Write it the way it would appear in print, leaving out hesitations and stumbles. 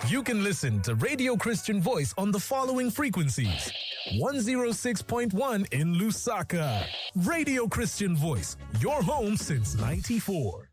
You can listen to Radio Christian Voice on the following frequencies. 106.1 in Lusaka. Radio Christian Voice, your home since '94.